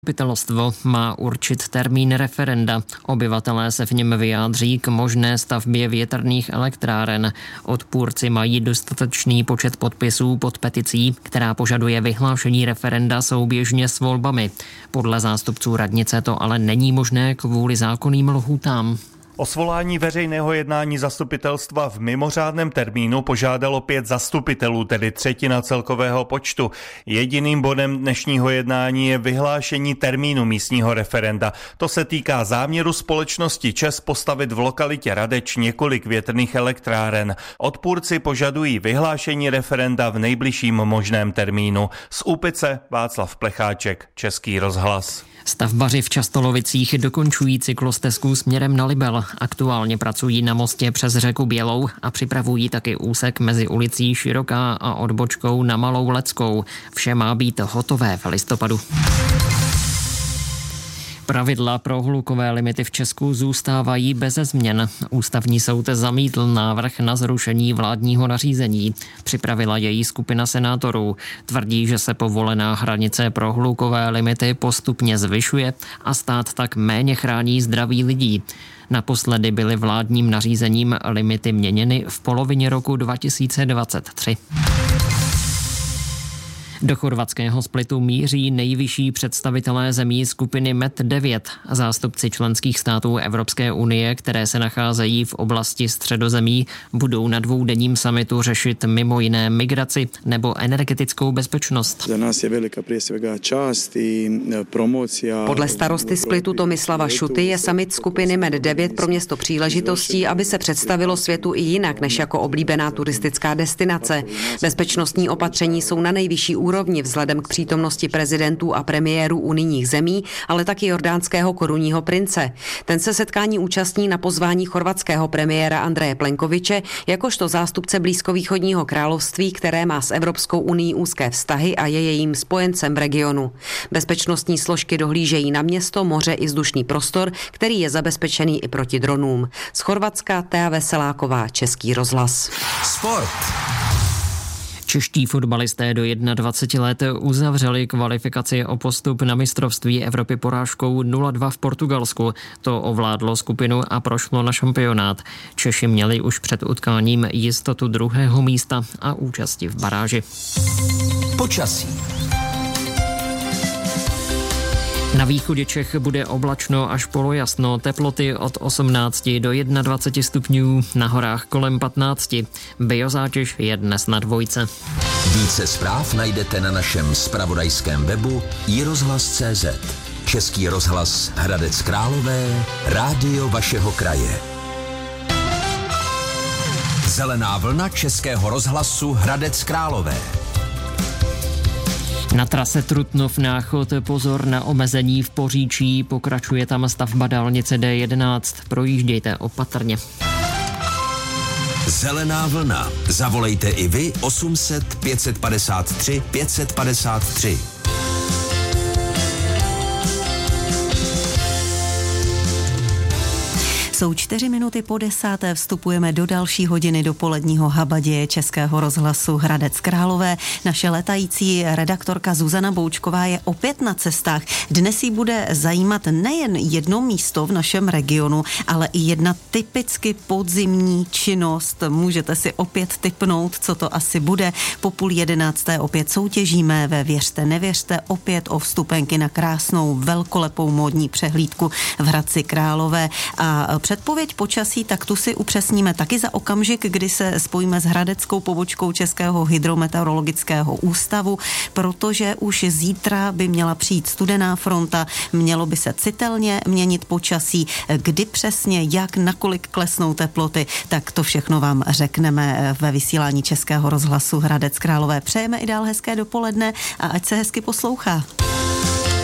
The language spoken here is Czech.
Zastupitelstvo má určit termín referenda. Obyvatelé se v něm vyjádří k možné stavbě větrných elektráren. Odpůrci mají dostatečný počet podpisů pod peticí, která požaduje vyhlášení referenda souběžně s volbami. Podle zástupců radnice to ale není možné kvůli zákonným lhůtám. O svolání veřejného jednání zastupitelstva v mimořádném termínu požádalo 5 zastupitelů, tedy třetina celkového počtu. Jediným bodem dnešního jednání je vyhlášení termínu místního referenda. To se týká záměru společnosti ČEZ postavit v lokalitě Radeč několik větrných elektráren. Odpůrci požadují vyhlášení referenda v nejbližším možném termínu. Z Úpice Václav Plecháček, Český rozhlas. Stavbaři v Častolovicích dokončují cyklostezku směrem na Libel. Aktuálně pracují na mostě přes řeku Bělou a připravují taky úsek mezi ulicí Široká a odbočkou na Malou Leckou. Vše má být hotové v listopadu. Pravidla pro hlukové limity v Česku zůstávají beze změn. Ústavní soud zamítl návrh na zrušení vládního nařízení. Připravila její skupina senátorů. Tvrdí, že se povolená hranice pro hlukové limity postupně zvyšuje a stát tak méně chrání zdraví lidí. Naposledy byly vládním nařízením limity měněny v polovině roku 2023. Do chorvatského Splitu míří nejvyšší představitelé zemí skupiny MED9. Zástupci členských států Evropské unie, které se nacházejí v oblasti Středozemí, budou na dvoudenním summitu řešit mimo jiné migraci nebo energetickou bezpečnost. Podle starosty Splitu Tomislava Šuty je summit skupiny MED9 pro město příležitostí, aby se představilo světu i jinak než jako oblíbená turistická destinace. Bezpečnostní opatření jsou na nejvyšší úrovni vzhledem k přítomnosti prezidentů a premiérů unijních zemí, ale taky jordánského korunního prince. Ten se setkání účastní na pozvání chorvatského premiéra Andreje Plenkoviče, jakožto zástupce blízkovýchodního království, které má s Evropskou unií úzké vztahy a je jejím spojencem v regionu. Bezpečnostní složky dohlížejí na město, moře i vzdušný prostor, který je zabezpečený i proti dronům. Z Chorvatska Thea Veseláková, Český rozhlas. Sport. Čeští fotbalisté do 21 let uzavřeli kvalifikaci o postup na mistrovství Evropy porážkou 0-2 v Portugalsku. To ovládlo skupinu a prošlo na šampionát. Češi měli už před utkáním jistotu druhého místa a účasti v baráži. Počasí. Na východě Čech bude oblačno až polojasno, teploty od 18 do 21 stupňů, na horách kolem 15. Biozátěž je dnes na 2. Více zpráv najdete na našem zpravodajském webu iRozhlas.cz. Český rozhlas Hradec Králové, rádio vašeho kraje. Zelená vlna Českého rozhlasu Hradec Králové. Na trase Trutnov-Náchod pozor na omezení v Poříčí, pokračuje tam stavba dálnice D11, projíždějte opatrně. Zelená vlna. Zavolejte i vy 800 553 553. Jsou 4 minuty po 10. Vstupujeme do další hodiny dopoledního habaděje Českého rozhlasu Hradec Králové. Naše letající redaktorka Zuzana Boučková je opět na cestách. Dnes jí bude zajímat nejen jedno místo v našem regionu, ale i jedna typicky podzimní činnost. Můžete si opět tipnout, co to asi bude. Po 10:30 opět soutěžíme ve Věřte, nevěřte, opět o vstupenky na krásnou velkolepou módní přehlídku v Hradci Králové. A předpověď počasí, tak tu si upřesníme taky za okamžik, kdy se spojíme s hradeckou pobočkou Českého hydrometeorologického ústavu, protože už zítra by měla přijít studená fronta, mělo by se citelně měnit počasí, kdy přesně, jak, nakolik klesnou teploty, tak to všechno vám řekneme ve vysílání Českého rozhlasu Hradec Králové. Přejeme i dál hezké dopoledne a ať se hezky poslouchá.